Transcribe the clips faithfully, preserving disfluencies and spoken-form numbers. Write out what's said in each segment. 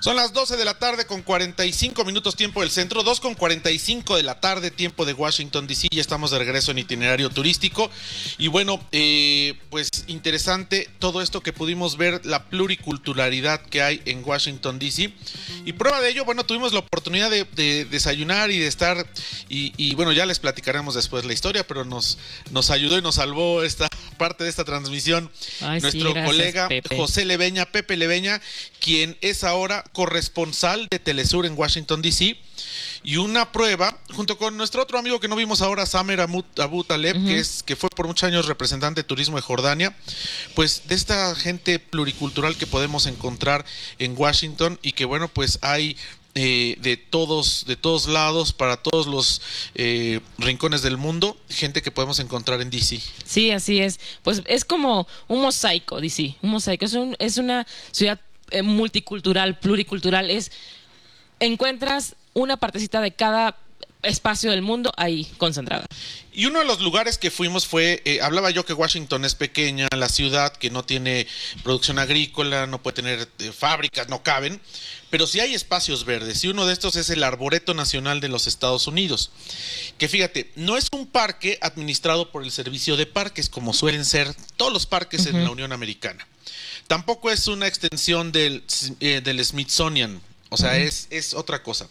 Son las doce de la tarde con cuarenta y cinco minutos tiempo del centro, dos con cuarenta y cinco de la tarde tiempo de Washington D C. Ya estamos de regreso en itinerario turístico y bueno, eh, pues interesante todo esto que pudimos ver, la pluriculturalidad que hay en Washington D C. Y prueba de ello, bueno, tuvimos la oportunidad de, de desayunar y de estar y, y bueno, ya les platicaremos después la historia, pero nos, nos ayudó y nos salvó esta parte de esta transmisión. Ay, nuestro sí, gracias, colega Pepe. José Leveña, Pepe Leveña, quien es ahora corresponsal de Telesur en Washington D C, y una prueba junto con nuestro otro amigo que no vimos ahora, Samer Abu Taleb, uh-huh. que es que fue por muchos años representante de turismo de Jordania, pues de esta gente pluricultural que podemos encontrar en Washington y que bueno, pues hay Eh, de todos de todos lados, para todos los eh, rincones del mundo, gente que podemos encontrar en D C. Sí, así es. Pues es como un mosaico, D C, un mosaico. Es, un, es una ciudad eh, multicultural, pluricultural. Es encuentras una partecita de cada espacio del mundo ahí concentrada. Y uno de los lugares que fuimos fue, eh, hablaba yo que Washington es pequeña, la ciudad que no tiene producción agrícola, no puede tener eh, fábricas, no caben, pero sí hay espacios verdes, y uno de estos es el Arboreto Nacional de los Estados Unidos, que fíjate, no es un parque administrado por el Servicio de Parques, como suelen ser todos los parques uh-huh. en la Unión Americana. Tampoco es una extensión del, eh, del Smithsonian, o sea, uh-huh. es, es otra cosa.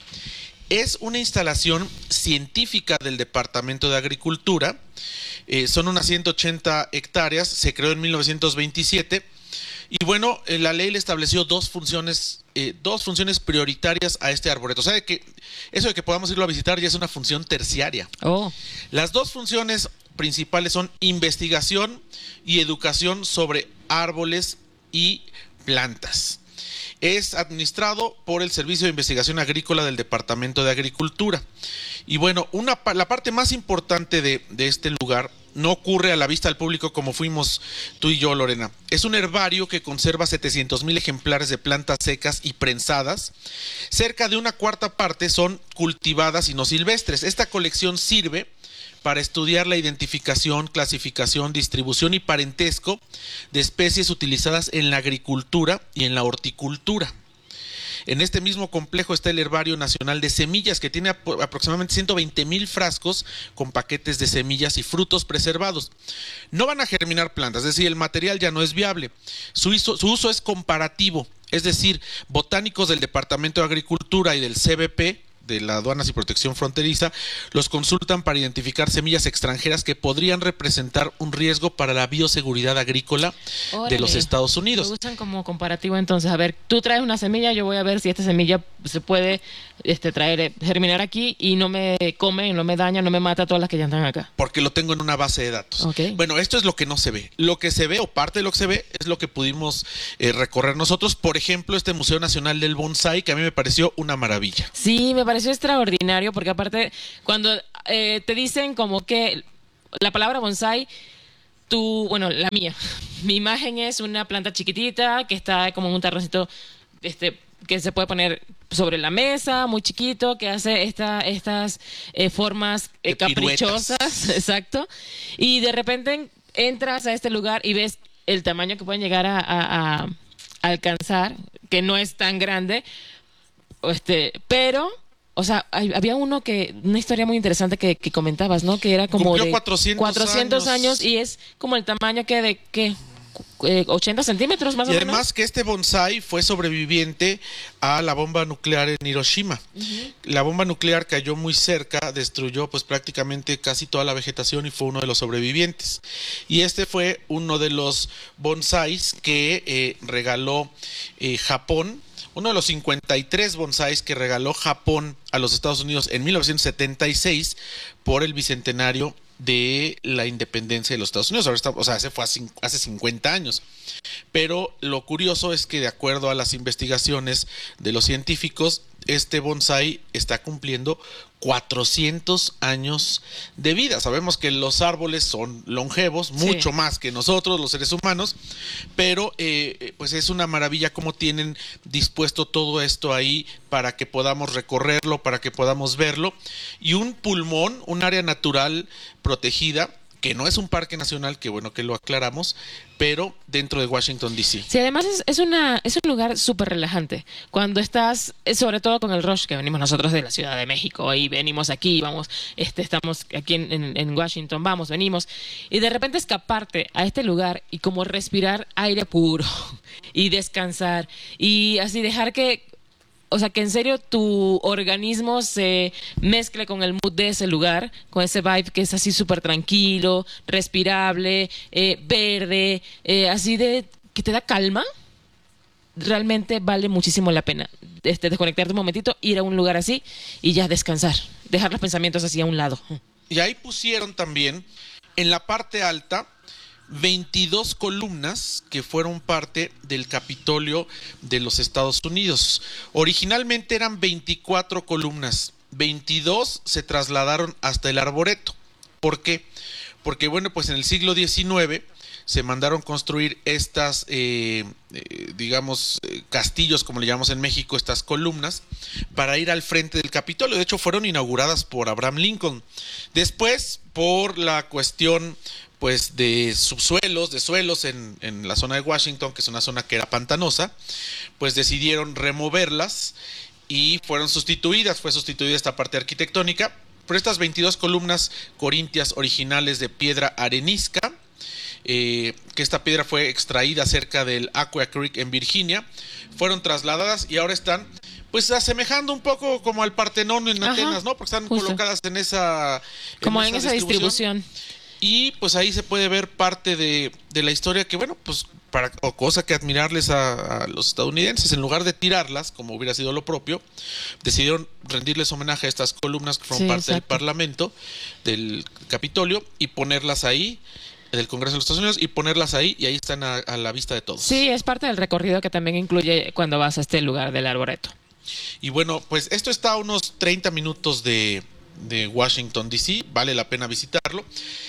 Es una instalación científica del Departamento de Agricultura, eh, son unas ciento ochenta hectáreas, se creó en mil novecientos veintisiete, y bueno, eh, la ley le estableció dos funciones, eh, dos funciones prioritarias a este arboreto. O sea, de que eso de que podamos irlo a visitar ya es una función terciaria. Oh. Las dos funciones principales son investigación y educación sobre árboles y plantas. Es administrado por el Servicio de Investigación Agrícola del Departamento de Agricultura. Y bueno, una, la parte más importante de, de este lugar no ocurre a la vista del público como fuimos tú y yo, Lorena. Es un herbario que conserva setecientos mil ejemplares de plantas secas y prensadas. Cerca de una cuarta parte son cultivadas y no silvestres. Esta colección sirve para estudiar la identificación, clasificación, distribución y parentesco de especies utilizadas en la agricultura y en la horticultura. En este mismo complejo está el Herbario Nacional de Semillas, que tiene ap- aproximadamente ciento veinte mil frascos con paquetes de semillas y frutos preservados. No van a germinar plantas, es decir, el material ya no es viable. Su uso, su uso es comparativo, es decir, botánicos del Departamento de Agricultura y del C B P, de la Aduanas y Protección Fronteriza, los consultan para identificar semillas extranjeras que podrían representar un riesgo para la bioseguridad agrícola Órale. de los Estados Unidos. Lo usan como comparativo entonces. A ver, tú traes una semilla, yo voy a ver si esta semilla se puede este, traer, germinar aquí y no me come, no me daña, no me mata a todas las que ya están acá. Porque lo tengo en una base de datos. Okay. Bueno, esto es lo que no se ve. Lo que se ve, o parte de lo que se ve, es lo que pudimos eh, recorrer nosotros. Por ejemplo, este Museo Nacional del Bonsai, que a mí me pareció una maravilla. Sí, me pareció extraordinario, porque aparte, cuando eh, te dicen como que la palabra bonsai, tú, bueno, la mía, mi imagen es una planta chiquitita que está como en un terracito, este, que se puede poner sobre la mesa, muy chiquito, que hace esta, estas eh, formas eh, caprichosas, exacto, y de repente entras a este lugar y ves el tamaño que pueden llegar a, a, a alcanzar, que no es tan grande, este, pero o sea, hay, había uno que, una historia muy interesante que, que comentabas, ¿no? Que era como Cumplió de cuatrocientos, cuatrocientos años. años y es como el tamaño que de, ¿qué? Eh, ochenta centímetros más o menos. Y además que este bonsai fue sobreviviente a la bomba nuclear en Hiroshima. Uh-huh. La bomba nuclear cayó muy cerca, destruyó pues prácticamente casi toda la vegetación y fue uno de los sobrevivientes. Y este fue uno de los bonsais que eh, regaló eh, Japón. Uno de los cincuenta y tres bonsáis que regaló Japón a los Estados Unidos en mil novecientos setenta y seis por el bicentenario de la independencia de los Estados Unidos. Ahora está, o sea, ese fue hace cincuenta años. Pero lo curioso es que de acuerdo a las investigaciones de los científicos, este bonsái está cumpliendo cuatrocientos años de vida. Sabemos que los árboles son longevos, mucho sí. más que nosotros, los seres humanos, pero eh, pues es una maravilla cómo tienen dispuesto todo esto ahí para que podamos recorrerlo, para que podamos verlo. Y un pulmón, un área natural protegida, que no es un parque nacional, que bueno que lo aclaramos, pero dentro de Washington, D C. Sí, además es, es, una, es un lugar súper relajante. Cuando estás, eh, sobre todo con el rush que venimos nosotros de la Ciudad de México y venimos aquí, vamos, este, estamos aquí en, en, en Washington, vamos, venimos, y de repente escaparte a este lugar y como respirar aire puro y descansar y así dejar que, o sea, que en serio tu organismo se mezcle con el mood de ese lugar, con ese vibe que es así súper tranquilo, respirable, eh, verde, eh, así de que te da calma. Realmente vale muchísimo la pena este, desconectarte un momentito, ir a un lugar así y ya descansar, dejar los pensamientos así a un lado. Y ahí pusieron también en la parte alta veintidós columnas que fueron parte del Capitolio de los Estados Unidos. Originalmente eran veinticuatro columnas, veintidós se trasladaron hasta el Arboreto. ¿Por qué? Porque bueno, pues en el siglo diecinueve se mandaron construir estas, eh, eh, digamos, eh, castillos, como le llamamos en México, estas columnas, para ir al frente del Capitolio. De hecho, fueron inauguradas por Abraham Lincoln. Después, por la cuestión pues de subsuelos, de suelos en, en la zona de Washington, que es una zona que era pantanosa, pues decidieron removerlas y fueron sustituidas, fue sustituida esta parte arquitectónica por estas veintidós columnas corintias originales de piedra arenisca, eh, que esta piedra fue extraída cerca del Aquia Creek en Virginia, fueron trasladadas y ahora están pues asemejando un poco como al Partenón en Ajá, Atenas, ¿no? Porque están justo colocadas en esa como en esa distribución. Y pues ahí se puede ver parte de, de la historia que, bueno, pues para o cosa que admirarles a, a los estadounidenses, en lugar de tirarlas, como hubiera sido lo propio, decidieron rendirles homenaje a estas columnas que fueron Sí, parte exacto. del Parlamento, del Capitolio, y ponerlas ahí, del Congreso de los Estados Unidos, y ponerlas ahí, y ahí están a, a la vista de todos. Sí, es parte del recorrido que también incluye cuando vas a este lugar del Arboreto. Y bueno, pues esto está a unos treinta minutos de, de Washington, D C, vale la pena visitarlo.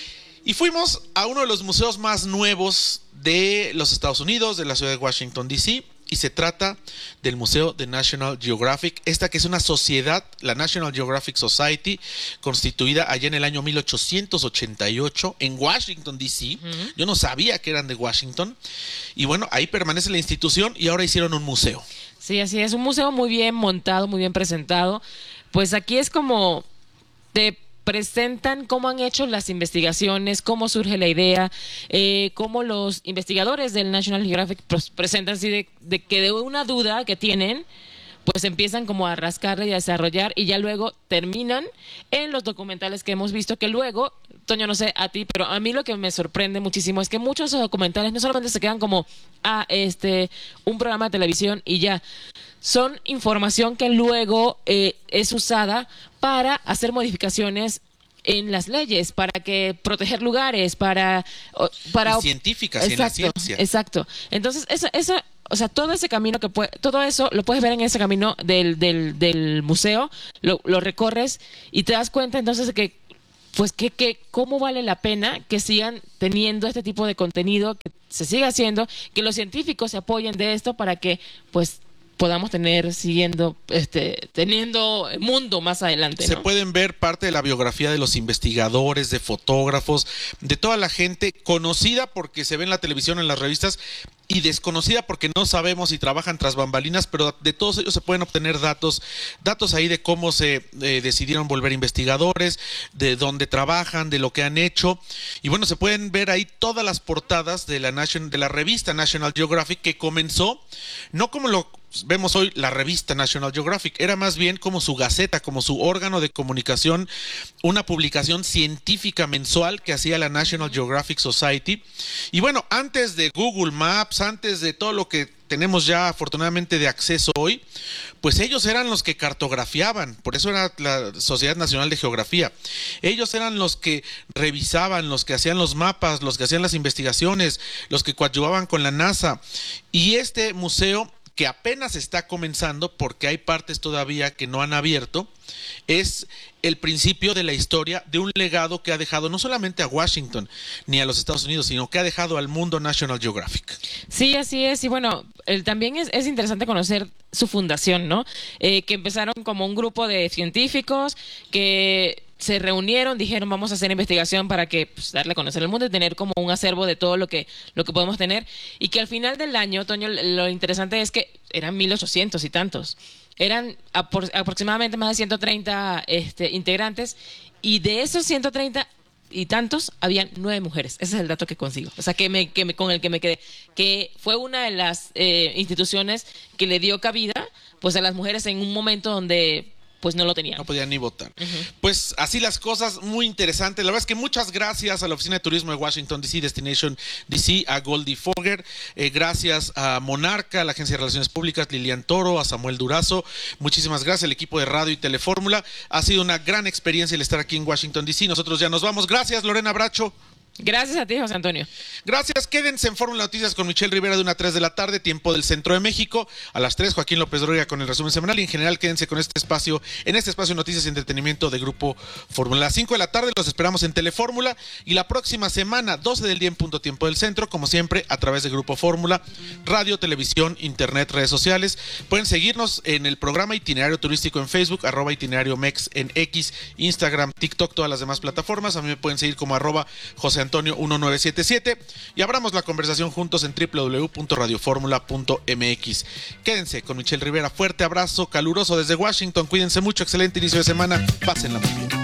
Y fuimos a uno de los museos más nuevos de los Estados Unidos, de la ciudad de Washington, D C, y se trata del Museo de National Geographic, esta que es una sociedad, la National Geographic Society, constituida allá en el año mil ochocientos ochenta y ocho en Washington, D C. Uh-huh. Yo no sabía que eran de Washington. Y bueno, ahí permanece la institución y ahora hicieron un museo. Sí, así es, un museo muy bien montado, muy bien presentado. Pues aquí es como te presentan cómo han hecho las investigaciones, cómo surge la idea, eh, cómo los investigadores del National Geographic pues, presentan así de, de que de una duda que tienen, pues empiezan como a rascarla y a desarrollar y ya luego terminan en los documentales que hemos visto, que luego, Toño, no sé a ti, pero a mí lo que me sorprende muchísimo es que muchos de esos documentales no solamente se quedan como a este un programa de televisión y ya, son información que luego eh, es usada para hacer modificaciones en las leyes, para que proteger lugares, para... para y científicas, exacto, y en la ciencia. Exacto. Entonces, eso, eso, o sea, todo ese camino que puede, todo eso lo puedes ver en ese camino del, del, del museo, lo, lo recorres y te das cuenta entonces de que pues que, que cómo vale la pena que sigan teniendo este tipo de contenido, que se siga haciendo, que los científicos se apoyen de esto para que pues podamos tener siguiendo este teniendo mundo más adelante, ¿no? Se pueden ver parte de la biografía de los investigadores, de fotógrafos, de toda la gente conocida porque se ve en la televisión, en las revistas, y desconocida porque no sabemos si trabajan tras bambalinas, pero de todos ellos se pueden obtener datos, datos ahí de cómo se eh, decidieron volver investigadores, de dónde trabajan, de lo que han hecho, y bueno, se pueden ver ahí todas las portadas de la Nation, de la revista National Geographic, que comenzó no como lo vemos hoy la revista National Geographic, era más bien como su gaceta, como su órgano de comunicación, una publicación científica mensual que hacía la National Geographic Society. Y bueno, antes de Google Maps, antes de todo lo que tenemos ya afortunadamente de acceso hoy, pues ellos eran los que cartografiaban, por eso era la Sociedad Nacional de Geografía. Ellos eran los que revisaban, los que hacían los mapas, los que hacían las investigaciones, los que coadyuvaban con la NASA. Y este museo, que apenas está comenzando porque hay partes todavía que no han abierto, es el principio de la historia de un legado que ha dejado no solamente a Washington ni a los Estados Unidos, sino que ha dejado al mundo National Geographic. Sí, así es. Y bueno, el, también es, es interesante conocer su fundación, ¿no? Eh, que empezaron como un grupo de científicos que se reunieron, dijeron vamos a hacer investigación para que pues, darle a conocer al mundo y tener como un acervo de todo lo que, lo que podemos tener. Y que al final del año, Toño, lo interesante es que eran mil ochocientos y tantos. Eran apro- aproximadamente más de ciento treinta este, integrantes, y de esos ciento treinta y tantos, habían nueve mujeres. Ese es el dato que consigo. O sea, que me, que me, con el que me quedé. Que fue una de las eh, instituciones que le dio cabida pues, a las mujeres en un momento donde pues no lo tenían. No podían ni votar. Uh-huh. Pues así las cosas, muy interesante. La verdad es que muchas gracias a la Oficina de Turismo de Washington D C, Destination D C, a Goldie Fogger, eh, gracias a Monarca, a la Agencia de Relaciones Públicas, Lilian Toro, a Samuel Durazo. Muchísimas gracias al equipo de Radio y Telefórmula. Ha sido una gran experiencia el estar aquí en Washington D C. Nosotros ya nos vamos. Gracias, Lorena Bracho. Gracias a ti, José Antonio. Gracias, quédense en Fórmula Noticias con Michelle Rivera de una a tres de la tarde, tiempo del Centro de México. A las tres, Joaquín López Dóriga con el resumen semanal. Y en general, quédense con este espacio, en este espacio de noticias y entretenimiento de Grupo Fórmula. A las cinco de la tarde los esperamos en Telefórmula. Y la próxima semana, doce del día en punto tiempo del centro, como siempre, a través de Grupo Fórmula, radio, televisión, internet, redes sociales. Pueden seguirnos en el programa Itinerario Turístico en Facebook, arroba Itinerario Mex en X, Instagram, TikTok, todas las demás plataformas. A mí me pueden seguir como arroba José Antonio uno nueve siete siete y abramos la conversación juntos en doble u doble u doble u punto radio fórmula punto m x. Quédense con Michelle Rivera. Fuerte abrazo caluroso desde Washington. Cuídense mucho. Excelente inicio de semana. Pásenla muy bien.